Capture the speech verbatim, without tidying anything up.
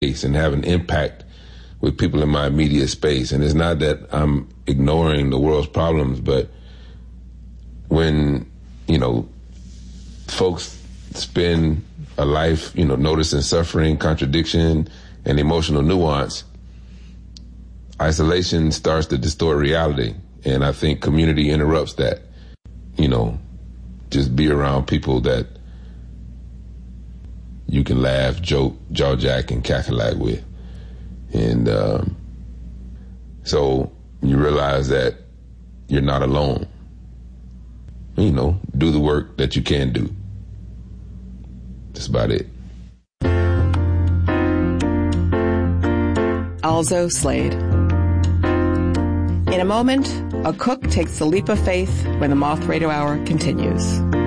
and have an impact with people in my immediate space. And it's not that I'm ignoring the world's problems, but when, you know, folks spend a life, you know, noticing suffering, contradiction, and emotional nuance, isolation starts to distort reality. And I think community interrupts that. You know, just be around people that you can laugh, joke, jaw jack, and cackalack with. And um, so you realize that you're not alone. You know, do the work that you can do. That's about it. Alzo Slade. In a moment, a cook takes the leap of faith when the Moth Radio Hour continues.